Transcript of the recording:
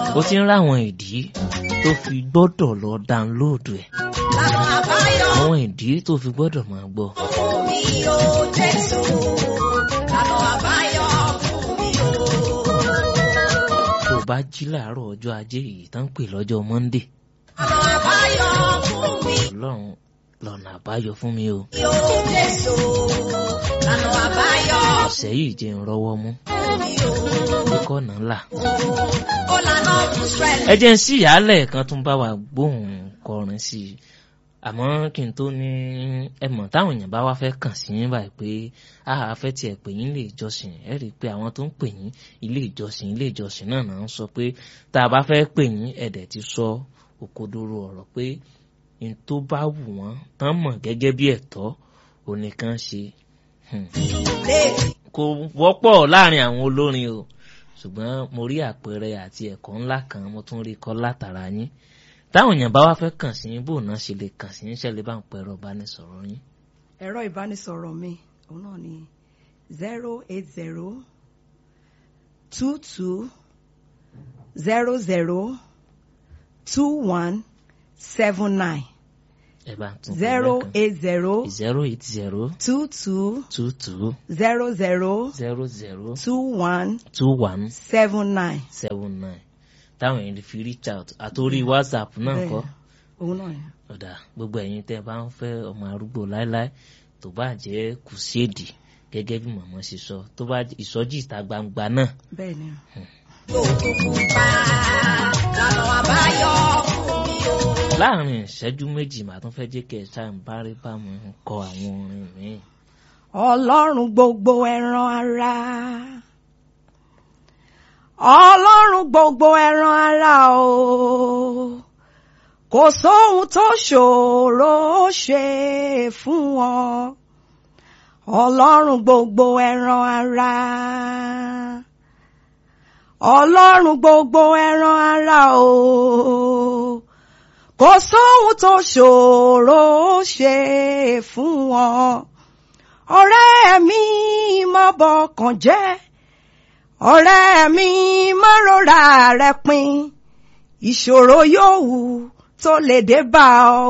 ó ti ń ráwọn ìdí tó fi gbọ́dọ̀ lọ dáńlóòdù ẹ̀. Àwọn ìdí tó fi gbọ́dọ̀ máa gbọ́. Tó bá jí láàárọ̀ ọjọ́ ajé yìí tán pè lọ́jọ́ Monday. Ọlọ́run lọ́nà àbáyọ fún mi o. Ọ̀sẹ̀ yìí jẹ́ ń rọ́wọ́ mú. Kíkọ́ ọ̀nà ńlá. Ẹ jẹ́ ń sí ìyálẹ̀ kan tún bá wa gbóhùn kọrin sí i. Àmọ́ kí n tó ní ẹmọ̀ táwọn èèyàn bá wá fẹ́ kàn sí yín báyìí pé a fẹ́ tiẹ̀ pè yín ilé ìjọsìn, ẹ rí i pé àwọn tó ń pè yín ilé ìjọsìn náà ń sọ pé tá a bá fẹ́ pè yín ẹ̀dẹ̀ ti sọ òkodoro ọ̀rọ̀ pé n tó bá wù wọ́n tán mọ̀ gẹ́gẹ́ bí ẹ̀tọ́ onìkan ṣe. Kò wọ́pọ̀ láàrin àwọn olórin o, ṣùgbọ́n mo rí àpẹẹrẹ àti ẹ̀kọ́ ńlá kan mo tún rí kọ́ látara yín. Táwọn èèyàn bá wá fẹ́ kàn sí yín bò náà ṣe lè kàn sí yín, ṣẹlẹ̀ bá ń pẹ ẹ̀rọ ìbánisọ̀rọ̀ yín. Ẹ̀rọ ìbánisọ̀rọ̀ mi òun náà ni 08022002179. Ẹ bá tún 08022002179. Táwọn èèyàn fi reach out àtòrí WhatsApp náà kọ́. Òun náà ni. Ọ̀dà gbogbo ẹ̀yin tẹ́ bá ń fẹ́ ọmọ arúgbó láéláé tó bá jẹ́ kùsẹ́ẹ̀dì gẹ́gẹ́ bí màmá ṣe sọ, tó bá ìsọjí ìta gbangba náà. Bẹ́ẹ̀ ni. Láàrin ìṣẹ́jú méjì màá tún fẹ́ jẹ́ kí ẹ ṣáà ń bárí bá mi kọ àwọn orin mi. Ọlọ́run gbogbo ẹran ara. Ọlọ́run gbogbo ẹran ara o. Kò sóhun tó ṣòro ṣe fún wọn. Ọlọ́run gbogbo ẹran ara. Ọlọ́run gbogbo ẹran ara o. Kò sóhun tó ṣòro ṣe fún wọn. Ọ̀rẹ́ mi má bọkàn jẹ́. Ọ̀rẹ́ mi má rora rẹ pin. Ìṣòro yòówù tó lè dé bá ọ